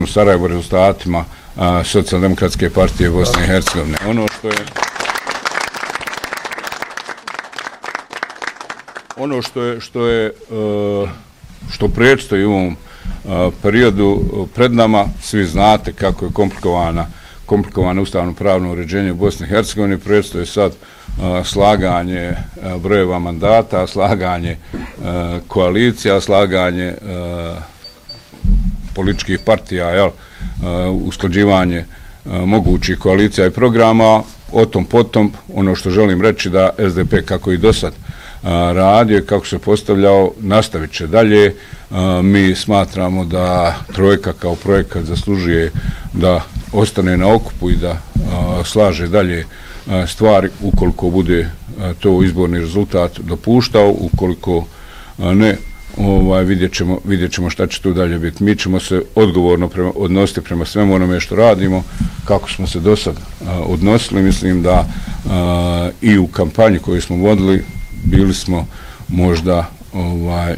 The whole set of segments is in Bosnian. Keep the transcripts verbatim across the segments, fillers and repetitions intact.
u Sarajevu rezultatima Socijaldemokratske partije Bosne i Hercegovine. Ono što je ono što je što je što predstoji u ovom periodu pred nama, svi znate kako je komplikovana komplikovano ustavno-pravno uređenje u Bosni i Hercegovini, predstoje sad slaganje brojeva mandata, slaganje koalicija, slaganje političkih partija, jel, usklađivanje mogućih koalicija i programa. O tom potom, ono što želim reći da S D P kako i do sad radio, kako se postavljao, nastavit će dalje. Mi smatramo da Trojka kao projekat zaslužuje da ostane na okupu i da slaže dalje stvari ukoliko bude to izborni rezultat dopuštao, ukoliko ne, ovaj, vidjet ćemo, vidjet ćemo šta će tu dalje biti. Mi ćemo se odgovorno prema, odnositi prema svemu onome što radimo, kako smo se do sad odnosili. Mislim da a, i u kampanji koju smo vodili bili smo možda ovaj,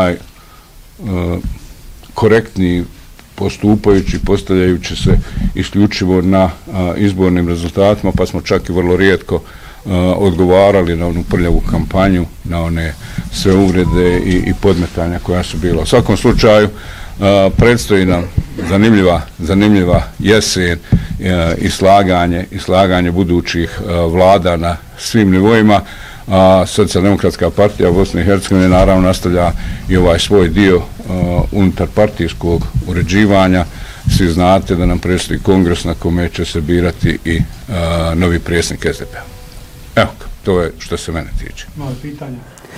najkorektniji postupajući, postavljajući se isključivo na a, izbornim rezultatima, pa smo čak i vrlo rijetko a, odgovarali na onu prljavu kampanju, na one sve uvrede i, i podmetanja koja su bila. U svakom slučaju a, predstoji nam zanimljiva, zanimljiva jesen a, i slaganje, i slaganje budućih a, vlada na svim nivoima. A Socijaldemokratska partija Bosne i Hercegovine naravno nastavlja i ovaj svoj dio uh, unutar partijskog uređivanja. Svi znate da nam predstoji kongres na kome će se birati i uh, novi predsjednik S D P-a. Evo, to je što se mene tiče. Malo pitanja.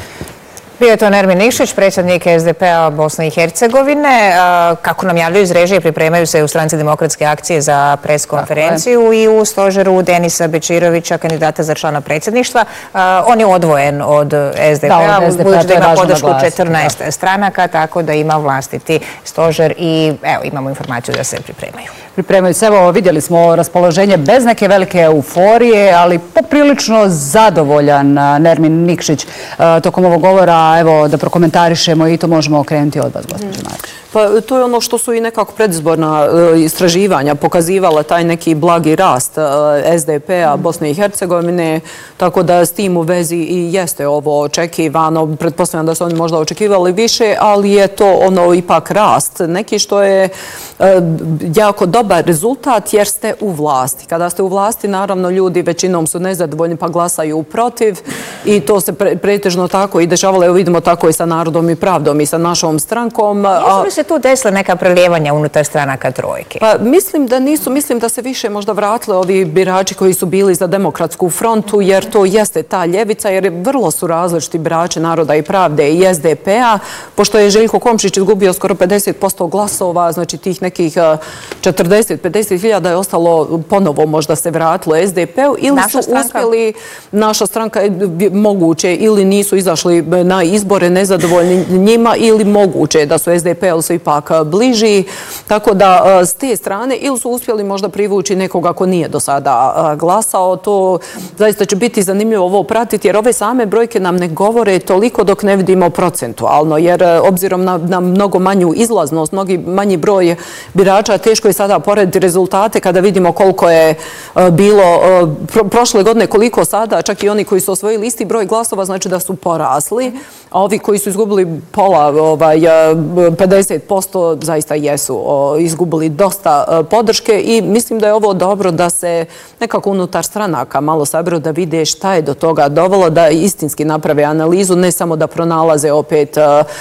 Bio je to Nermin Nikšić, predsjednik S D P-a Bosne i Hercegovine. Kako nam javljaju iz režije, pripremaju se u Stranci demokratske akcije za preskonferenciju i u stožeru Denisa Bečirovića, kandidata za člana predsjedništva. On je odvojen od S D P-a, budući da ima podršku četrnaest stranaka, tako da ima vlastiti stožer i evo, imamo informaciju da se pripremaju. Pripremaju se, evo, vidjeli smo raspoloženje bez neke velike euforije, ali poprilično zadovoljan Nermin Nikšić tokom ovog govora. Evo, da prokomentarišemo i to možemo okrenuti od vas, gospođo Marković. Pa to je ono što su i nekako predizborna istraživanja pokazivala, taj neki blagi rast S D P-a Bosne i Hercegovine, tako da s tim u vezi i jeste ovo očekivano. Pretpostavljam da su oni možda očekivali više, ali je to ono ipak rast. Neki što je jako dobar rezultat jer ste u vlasti. Kada ste u vlasti, naravno, ljudi većinom su nezadovoljni pa glasaju protiv i to se pretežno tako i dešavalo. Evo vidimo tako i sa Narodom i pravdom i sa našom strankom. Jesu li se tu desile neka prelijevanja unutar stranaka Trojke? Pa mislim da nisu, mislim da se više možda vratili ovi birači koji su bili za Demokratsku frontu, jer to jeste ta ljevica, jer vrlo su različiti birači Naroda i pravde i S D P-a, pošto je Željko Komšić izgubio skoro pedeset posto glasova, znači tih nekih četrdeset do pedeset hiljada je ostalo ponovo možda se vratilo S D P-u ili su uspjeli, naša stranka moguće, ili nisu izašli na izbore nezadovoljni njima, ili moguće da su S D P-u se ipak bliži, tako da s te strane ili su uspjeli možda privući nekoga ko nije do sada glasao. To zaista će biti zanimljivo ovo pratiti, jer ove same brojke nam ne govore toliko dok ne vidimo procentualno, jer obzirom na, na mnogo manju izlaznost, mnogi manji broj birača, teško je sada porediti rezultate kada vidimo koliko je bilo pro, prošle godine, koliko sada, čak i oni koji su osvojili isti broj glasova, znači da su porasli, a ovi koji su izgubili pola, ovaj, pedeset posto zaista jesu izgubili dosta podrške i mislim da je ovo dobro da se nekako unutar stranaka malo saberu da vide šta je do toga dovelo, da istinski naprave analizu, ne samo da pronalaze opet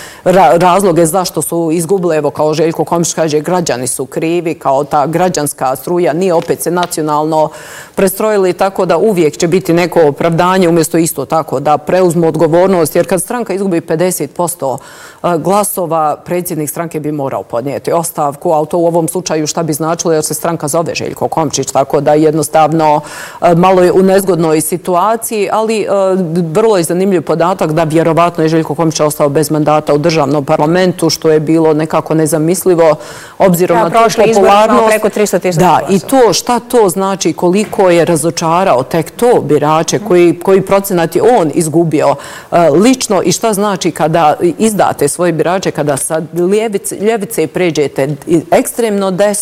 razloge zašto su izgubili. Evo, kao Željko Komšić kaže, građani su krivi, kao ta građanska struja nije opet se nacionalno prestrojili, tako da uvijek će biti neko opravdanje umjesto isto tako da preuzmu odgovornost, jer kad stranka izgubi pedeset posto glasova, predsjednik stranke bi morao podnijeti ostavku, a to u ovom slučaju šta bi značilo, jer se stranka zove Željko Komšić, tako da jednostavno malo je u nezgodnoj situaciji, ali vrlo je zanimljiv podatak da vjerovatno je Željko Komšić ostao bez mandata u državnom parlamentu, što je bilo nekako nezamislivo, obzirom na tu popularnost. Preko tristo tisuća da, i to, šta to znači, koliko je razočarao tek to birače, koji, koji procenat je on izgubio lično i šta znači kada izdate svoje birače, kada sa lijeve ljevice, ljevice pređete ekstremno desno,